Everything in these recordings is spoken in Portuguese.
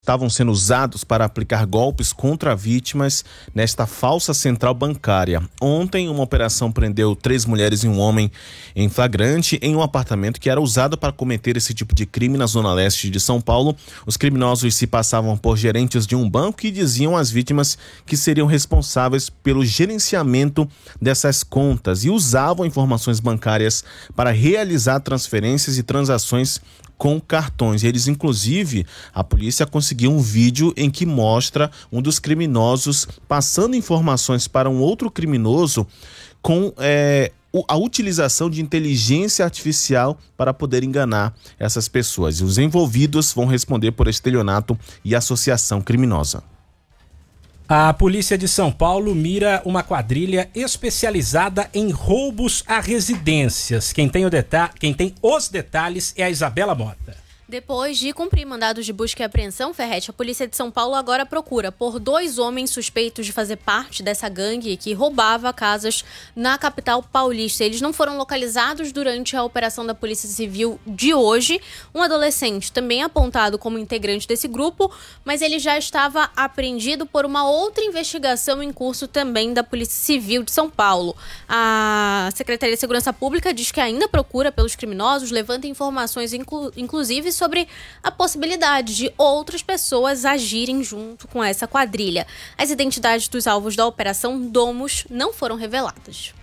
estavam sendo usados para aplicar golpes contra vítimas nesta falsa central bancária. Ontem, uma operação prendeu 3 mulheres e um homem em flagrante em um apartamento que era usado para cometer esse tipo de crime na zona leste de São Paulo. Os criminosos se passavam por gerentes de um banco e diziam às vítimas que seriam responsáveis pelo gerenciamento dessas contas e usavam informações bancárias para realizar transferências e transações com cartões. Eles, inclusive, a polícia conseguiu um vídeo em que mostra um dos criminosos passando informações para um outro criminoso com a utilização de inteligência artificial para poder enganar essas pessoas. E os envolvidos vão responder por estelionato e associação criminosa. A polícia de São Paulo mira uma quadrilha especializada em roubos a residências. Quem tem os detalhes é a Isabela Mota. Depois de cumprir mandados de busca e apreensão, Ferretti, a polícia de São Paulo agora procura por 2 homens suspeitos de fazer parte dessa gangue que roubava casas na capital paulista. Eles não foram localizados durante a operação da Polícia Civil de hoje. Um adolescente também apontado como integrante desse grupo, mas ele já estava apreendido por uma outra investigação em curso também da Polícia Civil de São Paulo. A Secretaria de Segurança Pública diz que ainda procura pelos criminosos, levanta informações inclusive sobre a possibilidade de outras pessoas agirem junto com essa quadrilha. As identidades dos alvos da Operação Domus não foram reveladas.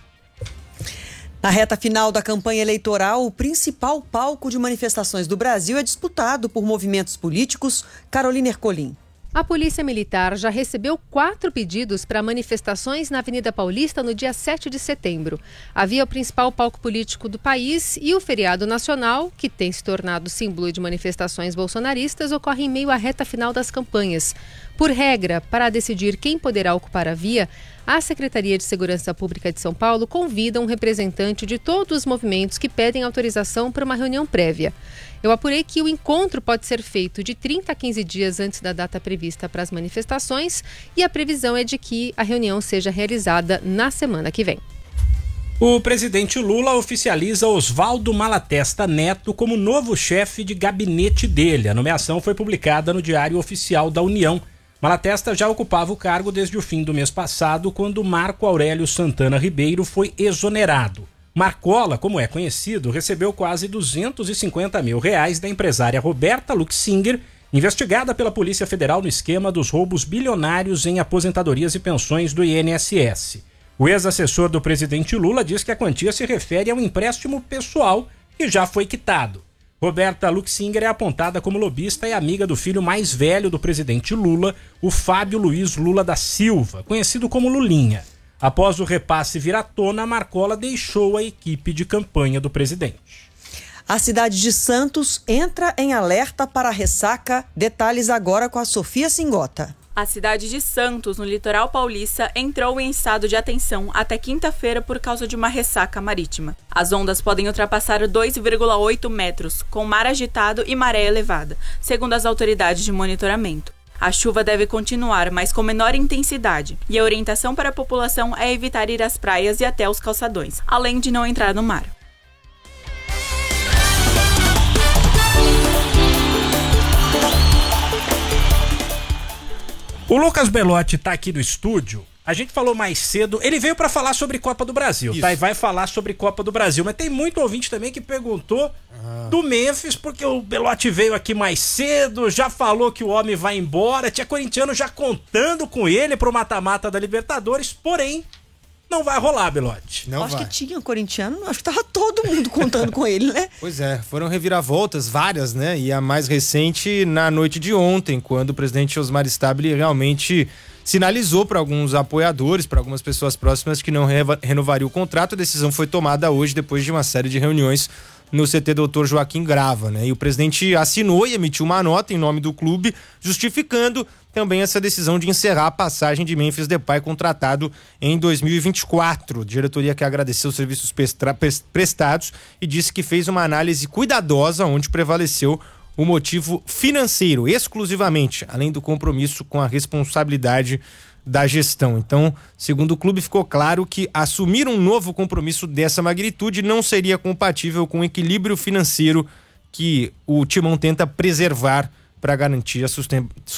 Na reta final da campanha eleitoral, o principal palco de manifestações do Brasil é disputado por movimentos políticos. Carolina Ercolim. A Polícia Militar já recebeu 4 pedidos para manifestações na Avenida Paulista no dia 7 de setembro. Havia o principal palco político do país e o feriado nacional, que tem se tornado símbolo de manifestações bolsonaristas, ocorre em meio à reta final das campanhas. Por regra, para decidir quem poderá ocupar a via, a Secretaria de Segurança Pública de São Paulo convida um representante de todos os movimentos que pedem autorização para uma reunião prévia. Eu apurei que o encontro pode ser feito de 30 a 15 dias antes da data prevista para as manifestações e a previsão é de que a reunião seja realizada na semana que vem. O presidente Lula oficializa Oswaldo Malatesta Neto como novo chefe de gabinete dele. A nomeação foi publicada no Diário Oficial da União. Malatesta já ocupava o cargo desde o fim do mês passado, quando Marco Aurélio Santana Ribeiro foi exonerado. Marcola, como é conhecido, recebeu quase R$250 mil da empresária Roberta Luxinger, investigada pela Polícia Federal no esquema dos roubos bilionários em aposentadorias e pensões do INSS. O ex-assessor do presidente Lula diz que a quantia se refere a um empréstimo pessoal que já foi quitado. Roberta Luxinger é apontada como lobista e amiga do filho mais velho do presidente Lula, o Fábio Luiz Lula da Silva, conhecido como Lulinha. Após o repasse vir à tona, Marcola deixou a equipe de campanha do presidente. A cidade de Santos entra em alerta para a ressaca. Detalhes agora com a Sofia Singota. A cidade de Santos, no litoral paulista, entrou em estado de atenção até quinta-feira por causa de uma ressaca marítima. As ondas podem ultrapassar 2,8 metros, com mar agitado e maré elevada, segundo as autoridades de monitoramento. A chuva deve continuar, mas com menor intensidade, e a orientação para a população é evitar ir às praias e até os calçadões, além de não entrar no mar. O Lucas Belotti está aqui no estúdio. A gente falou mais cedo, ele veio para falar sobre Copa do Brasil, tá? E vai falar sobre Copa do Brasil, mas tem muito ouvinte também que perguntou do Memphis, porque o Belotti veio aqui mais cedo, já falou que o homem vai embora, tinha corintiano já contando com ele pro mata-mata da Libertadores, porém, não vai rolar, Belotti. Não acho vai. Que tinha corintiano, acho que tava todo mundo contando com ele, né? Pois é, foram reviravoltas, várias, né? E a mais recente na noite de ontem, quando o presidente Osmar Stabile realmente sinalizou para alguns apoiadores, para algumas pessoas próximas que não renovaria o contrato. A decisão foi tomada hoje depois de uma série de reuniões no CT Dr. Joaquim Grava, né? E o presidente assinou e emitiu uma nota em nome do clube, justificando também essa decisão de encerrar a passagem de Memphis Depay, contratado em 2024. Diretoria que agradeceu os serviços prestados e disse que fez uma análise cuidadosa onde prevaleceu o motivo financeiro exclusivamente, além do compromisso com a responsabilidade da gestão. Então, segundo o clube, ficou claro que assumir um novo compromisso dessa magnitude não seria compatível com o equilíbrio financeiro que o Timão tenta preservar para garantir a